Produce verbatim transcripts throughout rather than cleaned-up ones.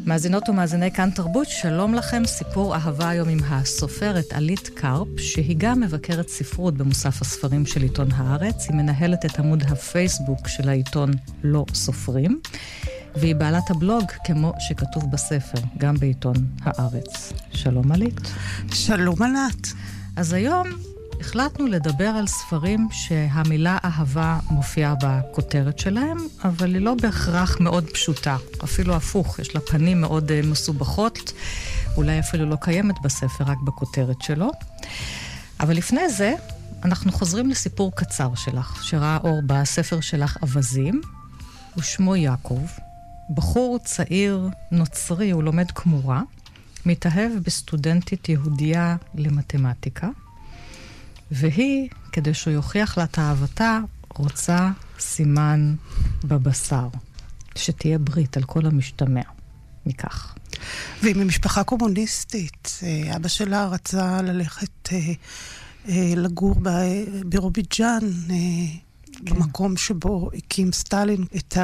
מאזינות ומאזיני כאן תרבות, שלום לכם, סיפור אהבה היום עם הסופרת עלית קרפ, שהיא גם מבקרת ספרות במוסף הספרים של עיתון הארץ. היא מנהלת את עמוד הפייסבוק של העיתון לא סופרים, והיא בעלת הבלוג כמו שכתוב בספר, גם בעיתון הארץ. שלום עלית. שלום ענת. אז היום החלטנו לדבר על ספרים שהמילה אהבה מופיעה בכותרת שלהם, אבל היא לא בהכרח מאוד פשוטה. אפילו הפוך, יש לה פנים מאוד מסובכות, אולי אפילו לא קיימת בספר, רק בכותרת שלו. אבל לפני זה, אנחנו חוזרים לסיפור קצר שלך, שראה אור בספר שלך אבזים, ושמו יעקב. בחור צעיר נוצרי, הוא לומד כמורה, מתאהב בסטודנטית יהודייה למתמטיקה, והיא, כדי שהוא יוכיח לה את אהבתה, רוצה סימן בבשר, שתהיה ברית על כל המשתמע מכך. והיא ממשפחה קומוניסטית. אבא שלה רצה ללכת לגור בבירוביג'אן, במקום שבו הקים סטלין את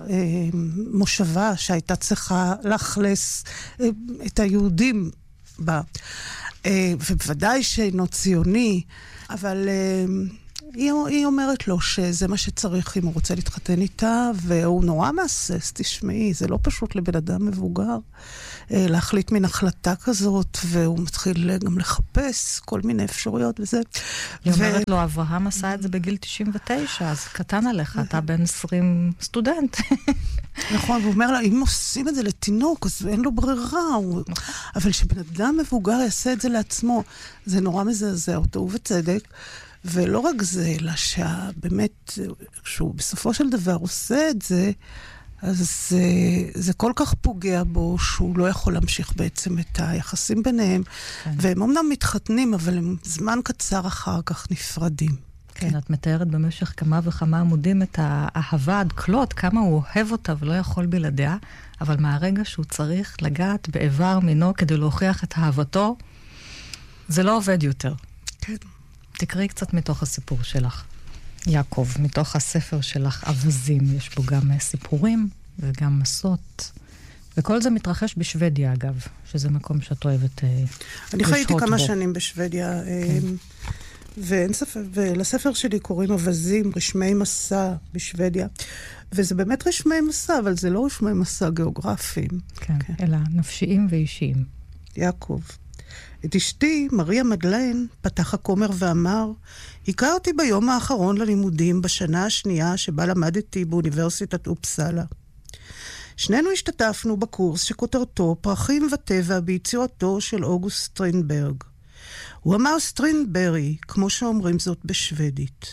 המושבה שהייתה צריכה לאכלס את היהודים בה. ובוודאי שאינו ציוני, אבל היא, היא אומרת לו שזה מה שצריך אם הוא רוצה להתחתן איתה, והוא נורא מעסס, תשמעי, זה לא פשוט לבן אדם מבוגר להחליט מן החלטה כזאת, והוא מתחיל גם לחפש כל מיני אפשרויות וזה. היא ו... אומרת לו, אברהם עשה את זה בגיל תשעים ותשע, אז קטן עליך, אתה בן עשרים סטודנט. נכון, והוא אומר לה, אם עושים את זה לתינוק, אז אין לו ברירה, הוא... אבל שבן אדם מבוגר יעשה את זה לעצמו, זה נורא מזעזע אותו, ובצדק. ולא רק זה, אלא שבאמת, כשהוא בסופו של דבר עושה את זה, אז זה, זה כל כך פוגע בו, שהוא לא יכול להמשיך בעצם את היחסים ביניהם, כן. והם אמנם מתחתנים, אבל הם זמן קצר אחר כך נפרדים. כן, כן, את מתארת במשך כמה וכמה עמודים את האהבה עד כלות, כמה הוא אוהב אותה ולא יכול בלעדיה, אבל מהרגע שהוא צריך לגעת באיבר מינו כדי להוכיח את אהבתו, זה לא עובד יותר. כן. תקראי קצת מתוך הסיפור שלך, יעקב, מתוך הספר שלך אבזים. יש בו גם סיפורים וגם מסות, וכל זה מתרחש בשוודיה אגב, שזה מקום שאת אוהבת לשהות בו. אני חייתי כמה שנים בשוודיה, כן. ואין ספר, ולספר שלי קוראים אבזים, רשמי מסע בשוודיה, וזה באמת רשמי מסע, אבל זה לא רשמי מסע גיאוגרפיים. כן, כן. אלא נפשיים ואישיים. יעקב. את אשתי, מריה מדלן, פתח הכומר ואמר, הכרתי ביום האחרון ללימודים בשנה השנייה שבה למדתי באוניברסיטת אופסלה. שנינו השתתפנו בקורס שכותרתו פרחים וטבע ביצירתו של אוגוסט סטרינברג. הוא אמר סטרינברי, כמו שאומרים זאת בשוודית.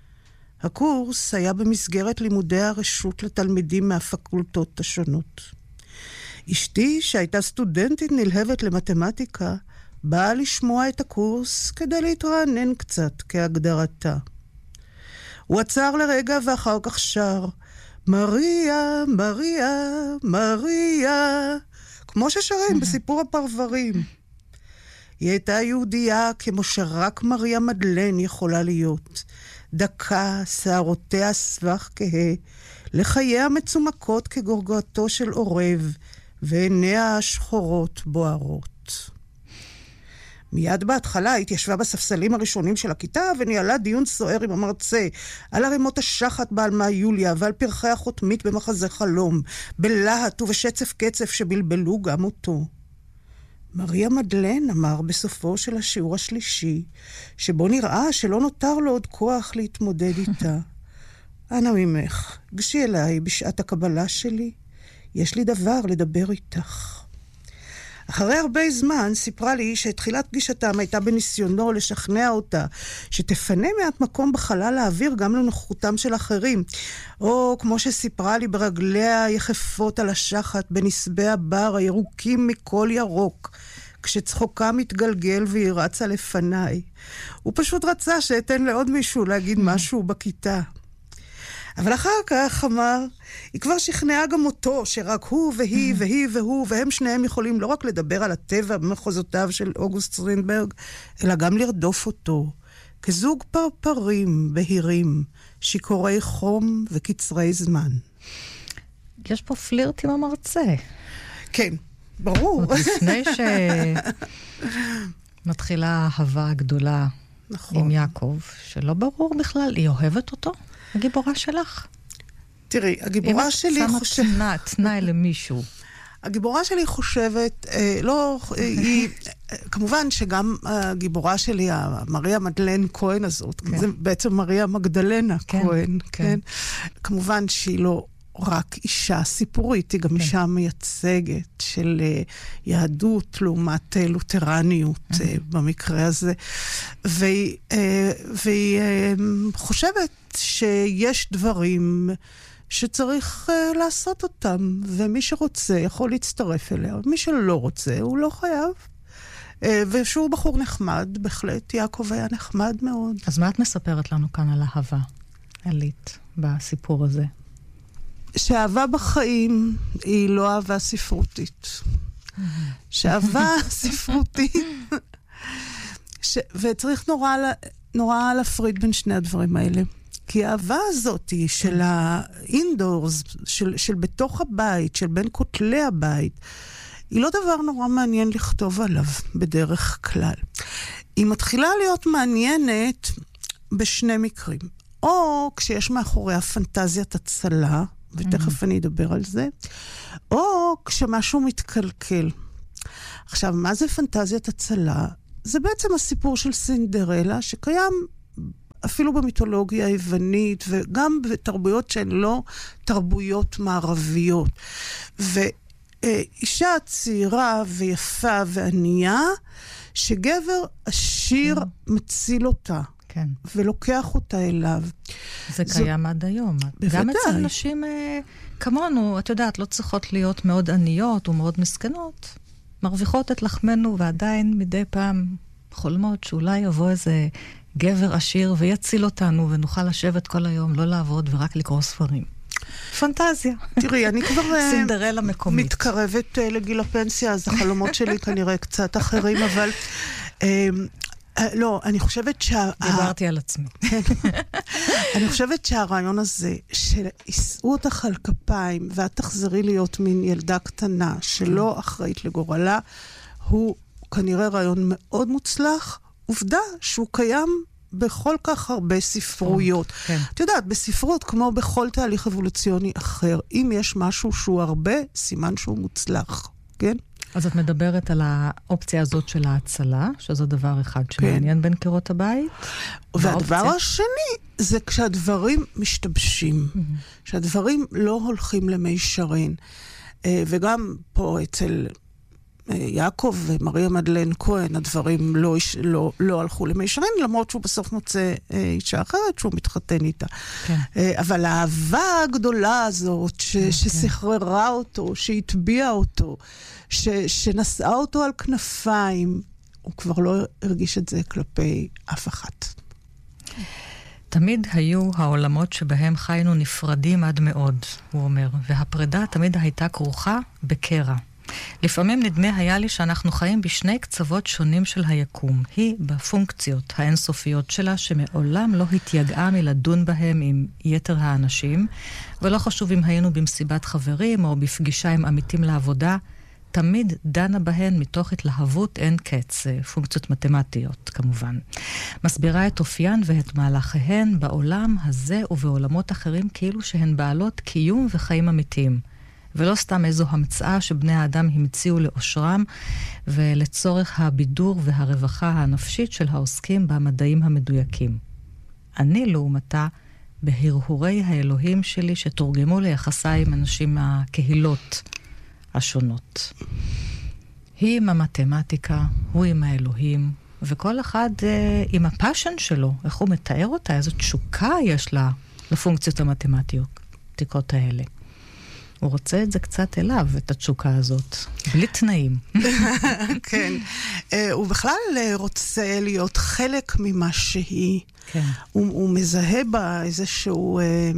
הקורס היה במסגרת לימודי הרשות לתלמידים מהפקולטות השונות. אשתי, שהייתה סטודנטית נלהבת למתמטיקה, באה לשמוע את הקורס כדי להתרענן קצת כהגדרתה. הוא עצר לרגע ואחר כך שר, מריה, מריה, מריה, כמו ששרים בסיפור הפרברים. היא הייתה יהודייה כמו שרק מריה מדלן יכולה להיות. דקה, שערותיה סבך כהה, לחייה מצומקות כגורגרתו של עורב, ועיניה השחורות בוערות. מיד בהתחלה התיישבה בספסלים הראשונים של הכיתה, וניהלה דיון סוער עם המרצה, על ערימות השחת בעלמה יוליה, ועל פרחי החותמית במחזה חלום, בלהט ובשצף קצף שבלבלו גם אותו. מריה מדלן אמר בסופו של השיעור השלישי, שבו נראה שלא נותר לו עוד כוח להתמודד איתה. אנא ממך, גשי אליי בשעת הקבלה שלי, יש לי דבר לדבר איתך. אחרי הרבה זמן סיפרה לי שתחילת פגישתם הייתה בניסיונו לשכנע אותה שתפנה מעט מקום בחלל האוויר גם לנוכחותם של אחרים, או כמו שסיפרה לי ברגליה יחפות על השחת בנסבי הבר הירוקים מכל ירוק, כשצחוקה מתגלגל והיא רצה לפניי. הוא פשוט רצה שאתן לעוד מישהו להגיד משהו בכיתה. אבל אחר כך אמר, היא כבר שכנעה גם אותו, שרק הוא והיא והיא והוא, והם שניהם יכולים לא רק לדבר על הטבע במחוזותיו של אוגוסט סטרינברג, אלא גם לרדוף אותו, כזוג פרפרים בהירים, שיקורי חום וקצרי זמן. יש פה פלירט עם המרצה. כן, ברור. עוד לפני שמתחילה האהבה הגדולה נכון. עם יעקב, שלא ברור בכלל, היא אוהבת אותו? הגיבורה שלך? תראי, הגיבורה שלי חושבת... אם את שמה תנאי למישהו. הגיבורה שלי חושבת, אה, לא, היא, כמובן שגם הגיבורה שלי, מריה מדלן כהן הזאת, כן. זה בעצם מריה מגדלנה כן, כהן, כן. כן. כמובן שהיא לא רק אישה סיפורית, היא גם כן. אישה מייצגת של uh, יהדות לעומת uh, לותרניות mm-hmm. uh, במקרה הזה. והיא, uh, והיא uh, חושבת שיש דברים שצריך uh, לעשות אותם, ומי שרוצה יכול להצטרף אליה, ומי שלא רוצה הוא לא חייב. Uh, ושהוא בחור נחמד, בהחלט יעקב היה נחמד מאוד. אז מה את מספרת לנו כאן על אהבה, עלית, בסיפור הזה? שאהבה בחיים היא לא אהבה ספרותית. שאהבה ספרותית, ש... וצריך נורא, נורא להפריד בין שני הדברים האלה. כי האהבה הזאת היא של האינדורס, של, של בתוך הבית, של בין כותלי הבית, היא לא דבר נורא מעניין לכתוב עליו בדרך כלל. היא מתחילה להיות מעניינת בשני מקרים. או כשיש מאחוריה פנטזיית הצלה, ותכף אני אדבר על זה, או כשמשהו מתקלקל. עכשיו, מה זה פנטזיית הצלה? זה בעצם הסיפור של סינדרלה, שקיים אפילו במיתולוגיה היוונית, וגם בתרבויות שהן לא תרבויות מערביות. ואישה צעירה ויפה וענייה, שגבר עשיר מציל אותה. כן. ולוקח אותה אליו. זה זו... קיים עד היום. בוודאי. גם אצל נשים אה, כמונו, את יודעת, לא צריכות להיות מאוד עניות ומאוד מסכנות. מרוויחות את לחמנו ועדיין מדי פעם חולמות שאולי יבוא איזה גבר עשיר ויציל אותנו ונוכל לשבת כל היום, לא לעבוד ורק לקרוא ספרים. פנטזיה. תראי, אני כבר סינדרלה מקומית. מתקרבת uh, לגיל הפנסיה, אז החלומות שלי כנראה קצת אחרים, אבל... Uh, Uh, לא, אני חושבת שה... דיברתי על עצמי. אני חושבת שהרעיון הזה, שיסעו אותך על כפיים, ואת תחזרי להיות מין ילדה קטנה, שלא אחראית לגורלה, הוא כנראה רעיון מאוד מוצלח. עובדה שהוא קיים בכל כך הרבה ספרויות. את יודעת, בספרות, כמו בכל תהליך אבולוציוני אחר, אם יש משהו שהוא הרבה, סימן שהוא מוצלח. כן? אז את מדברת על האופציה הזאת של ההצלה, שזו דבר אחד שמעניין בין קירות הבית. והדבר השני, זה כשהדברים משתבשים. שהדברים לא הולכים למי שרין. וגם פה אצל יעקב ומריה מדלן כהן, הדברים לא, לא, לא הלכו למי שרין, למרות שהוא בסוף מוצא אישה אחרת שהוא מתחתן איתה. כן. אבל האהבה הגדולה הזאת, ש, כן, שסחררה כן. אותו, שהטביעה אותו, ש, שנשאה אותו על כנפיים, הוא כבר לא הרגיש את זה כלפי אף אחת. תמיד היו העולמות שבהם חיינו נפרדים עד מאוד, הוא אומר, והפרידה תמיד הייתה כרוכה בקרע. לפעמים נדמה היה לי שאנחנו חיים בשני קצוות שונים של היקום. היא בפונקציות האינסופיות שלה, שמעולם לא התייגעה מלדון בהם עם יתר האנשים, ולא חשוב אם היינו במסיבת חברים או בפגישה עם עמיתים לעבודה, תמיד דנה בהן מתוך התלהבות אין קץ, פונקציות מתמטיות כמובן. מסבירה את אופיין ואת מהלכיהן בעולם הזה ובעולמות אחרים כאילו שהן בעלות קיום וחיים אמיתיים. ולא סתם איזו המצאה שבני האדם המציאו לאושרם ולצורך הבידור והרווחה הנפשית של העוסקים במדעים המדויקים. אני לעומתה בהרהורי האלוהים שלי שתורגמו ליחסיי עם אנשים מהקהילות השונות. היא עם המתמטיקה, הוא עם האלוהים, וכל אחד אה, עם הפשן שלו, איך הוא מתאר אותה, איזו תשוקה יש לה לפונקציות המתמטיות האלה. הוא רוצה את זה קצת אליו, את התשוקה הזאת, בלי תנאים. כן. הוא בכלל רוצה להיות חלק ממה שהיא. כן. הוא, הוא מזהה בה איזשהו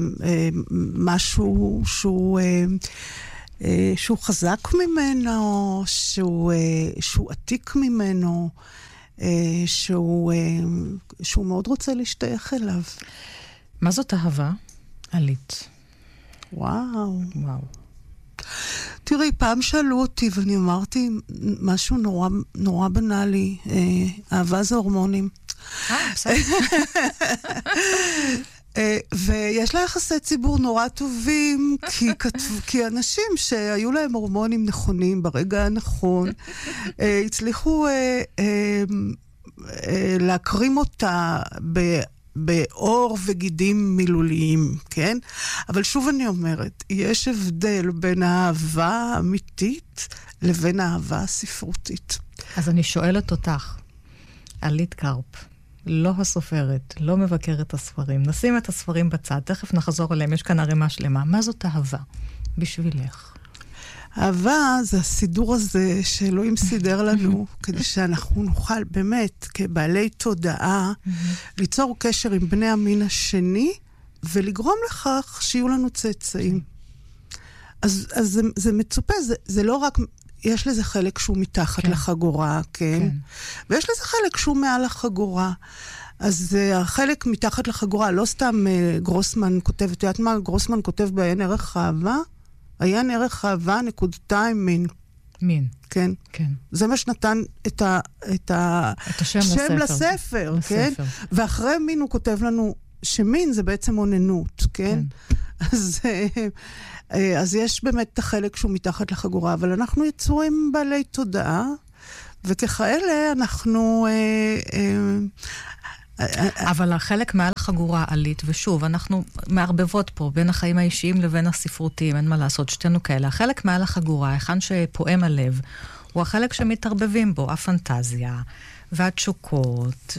משהו שהוא, שהוא חזק ממנו, שהוא, שהוא עתיק ממנו, שהוא, שהוא מאוד רוצה להשתייך אליו. מה זאת אהבה? עלית. וואו. וואו. תראי, פעם שאלו אותי ואני אמרתי משהו נורא, נורא בנאלי, אה, אהבה זה הורמונים. אה, בסדר. ויש לה יחסי ציבור נורא טובים, כי, כתב, כי אנשים שהיו להם הורמונים נכונים ברגע הנכון, הצליחו אה, אה, אה, להקרים אותה ב... באור וגידים מילוליים, כן? אבל שוב אני אומרת, יש הבדל בין האהבה האמיתית לבין האהבה הספרותית. אז אני שואלת אותך, עלית קרפ, לא הסופרת, לא מבקרת הספרים, נשים את הספרים בצד, תכף נחזור אליהם, יש כאן ערימה שלמה. מה זאת אהבה בשבילך? אהבה זה הסידור הזה שאלוהים סידר לנו, כדי שאנחנו נוכל באמת, כבעלי תודעה, ליצור קשר עם בני המין השני, ולגרום לכך שיהיו לנו צאצאים. אז, אז זה, זה מצופה, זה, זה לא רק, יש לזה חלק שהוא מתחת כן. לחגורה, כן? כן? ויש לזה חלק שהוא מעל החגורה. אז uh, החלק מתחת לחגורה, לא סתם uh, גרוסמן כותב, את יודעת מה גרוסמן כותב בעין ערך האהבה? היה ערך אהבה נקודתיים מין. מין. כן. כן. זה מה שנתן את, ה, את, ה, את השם שם לספר. לספר, לספר. כן? ואחרי מין הוא כותב לנו שמין זה בעצם עוננות, כן? כן. אז, אז יש באמת את החלק שהוא מתחת לחגורה, אבל אנחנו יצורים בעלי תודעה, וככאלה אנחנו... אה, אה, אבל החלק מעל החגורה עלית, ושוב, אנחנו מערבבות פה בין החיים האישיים לבין הספרותיים, אין מה לעשות, שתינו כאלה. החלק מעל החגורה, היכן שפועם הלב, הוא החלק שמתערבבים בו, הפנטזיה, והתשוקות,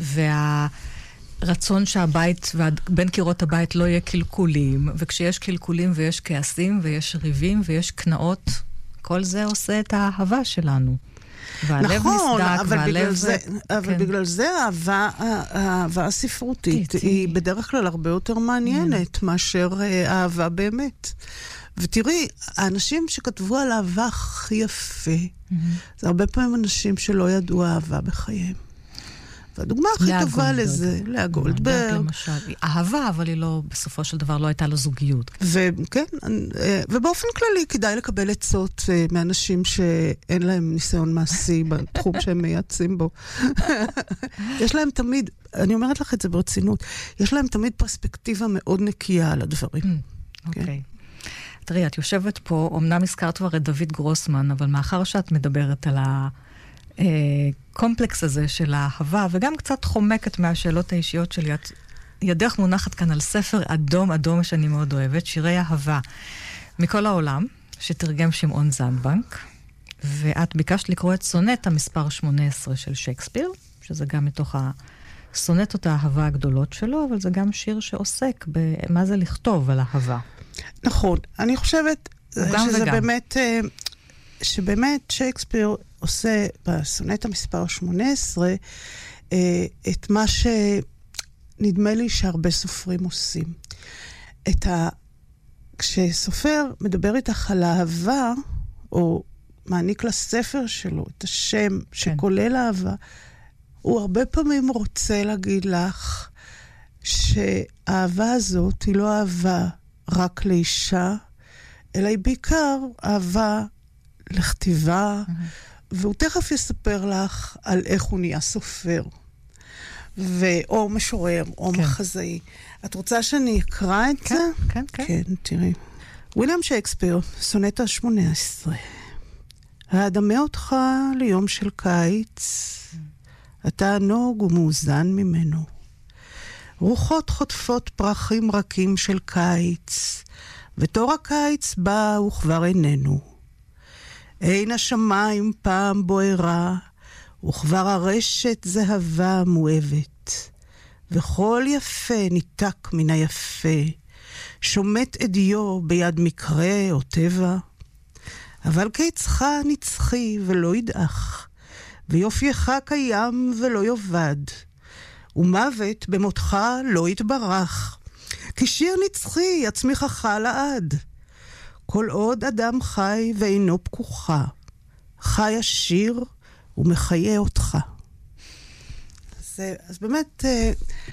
והרצון שהבית, בין קירות הבית לא יהיה קלקולים, וכשיש קלקולים ויש כעסים, ויש ריבים, ויש קנאות, כל זה עושה את האהבה שלנו. נכון, נסדק, אבל, והלב בגלל, זה, אבל כן. בגלל זה האהבה, האהבה הספרותית תראי. היא בדרך כלל הרבה יותר מעניינת מאשר אהבה באמת. ותראי, האנשים שכתבו על אהבה הכי יפה, זה הרבה פעמים אנשים שלא ידעו אהבה בחייהם. והדוגמה הכי טובה לזה, לאה גולדברג. למשל, היא אהבה, אבל היא לא, בסופו של דבר לא הייתה לו זוגיות. וכן, ובאופן כללי כדאי לקבל עצות מאנשים שאין להם ניסיון מעשי בתחום שהם מייעצים בו. יש להם תמיד, אני אומרת לך את זה ברצינות, יש להם תמיד פרספקטיבה מאוד נקייה על הדברים. אוקיי. תראי, את יושבת פה, אמנם הזכרת כבר את דוד גרוסמן, אבל מאחר שאת מדברת על ה... קומפלקס הזה של האהבה, וגם קצת חומקת מהשאלות האישיות שלי. את ידך מונחת כאן על ספר אדום אדום שאני מאוד אוהבת, שירי אהבה מכל העולם, שתרגם שמעון זנדבנק, ואת ביקשת לקרוא את סונט המספר שמונה עשרה של שייקספיר, שזה גם מתוך הסונטות האהבה הגדולות שלו, אבל זה גם שיר שעוסק במה זה לכתוב על אהבה. נכון, אני חושבת שזה וגם. באמת... שבאמת שייקספיר עושה בסונט המספר שמונה עשרה אה, את מה שנדמה לי שהרבה סופרים עושים. את ה... כשסופר מדבר איתך על אהבה, או מעניק לספר שלו את השם כן. שכולל אהבה, הוא הרבה פעמים רוצה להגיד לך שהאהבה הזאת היא לא אהבה רק לאישה, אלא היא בעיקר אהבה לכתיבה, mm-hmm. והוא תכף יספר לך על איך הוא נהיה סופר, ו... או משורר, או כן. מחזאי. את רוצה שאני אקרא את כן, זה? כן, כן. כן, תראי. וויליאם שייקספיר, סונט ה-שמונה עשרה. האדמה אותך ליום של קיץ, mm-hmm. אתה ענוג ומאוזן ממנו. רוחות חוטפות פרחים רכים של קיץ, ותור הקיץ בא וכבר איננו. אין השמיים פעם בוערה, וכבר הרשת זהבה מואבת. וכל יפה ניתק מן היפה, שומט אדיו ביד מקרה או טבע. אבל קיצך נצחי ולא ידעך, ויופייך קיים ולא יובד, ומוות במותך לא יתברך, כי שיר נצחי יצמיחך לעד. כל עוד אדם חי ואינו פקוחה, חי השיר ומחיה אותך. אז, אז באמת,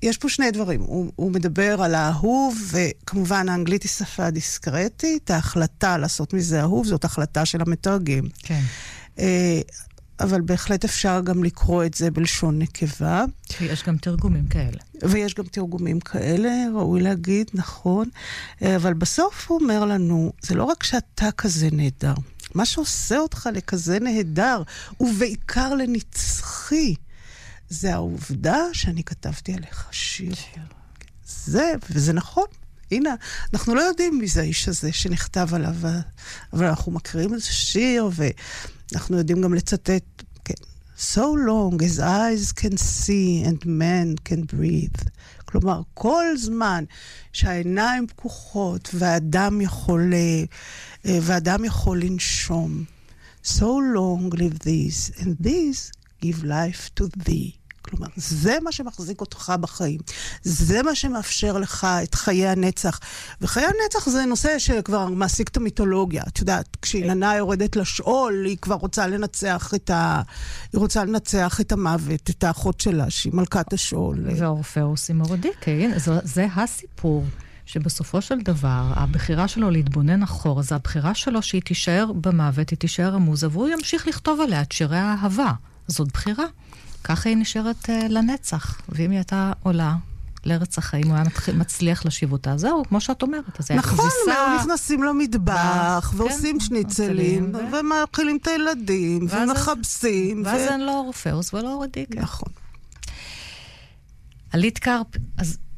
יש פה שני דברים. הוא, הוא מדבר על האהוב, וכמובן האנגלית היא שפה דיסקרטית, ההחלטה לעשות מזה אהוב, זאת החלטה של המתרגם. כן. אבל בהחלט אפשר גם לקרוא את זה בלשון נקבה. יש גם תרגומים כאלה. ויש גם תרגומים כאלה, ראוי להגיד, נכון. אבל בסוף הוא אומר לנו, זה לא רק שאתה כזה נהדר, מה שעושה אותך לכזה נהדר, ובעיקר לנצחי, זה העובדה שאני כתבתי עליך שיר. שיר. זה, וזה נכון. הנה, אנחנו לא יודעים מי זה האיש הזה שנכתב עליו, אבל אנחנו מכירים איזה שיר, ואנחנו יודעים גם לצטט, כן. So long as eyes can see and man can breathe. כלומר, כל זמן שהעיניים פקוחות, והאדם יכול, והאדם יכול לנשום. So long live these, and these give life to thee. כלומר, זה מה שמחזיק אותך בחיים. זה מה שמאפשר לך את חיי הנצח. וחיי הנצח זה נושא שכבר מעסיק את המיתולוגיה. את יודעת, כשאילנה יורדת לשאול, היא כבר רוצה לנצח את ה... היא רוצה לנצח את המוות, את האחות שלה, שהיא מלכת השאול. ואורפאוס עם אורודיקה, זה, זה הסיפור. שבסופו של דבר, הבחירה שלו להתבונן אחורה, זה הבחירה שלו שהיא תישאר במוות, היא תישאר המוזה, והוא ימשיך לכתוב עליה את שירי האהבה. זאת בחירה. ככה היא נשארת uh, לנצח. ואם היא הייתה עולה לארץ החיים, הוא היה מצליח לשיב אותה. זהו, כמו שאת אומרת. נכון, הם נכנסים למטבח, ועושים שניצלים, ומאכילים את הילדים, ומחבסים. ואז אין לו אורפאוס ולא אורודיקה. נכון. הליטקרפ, אז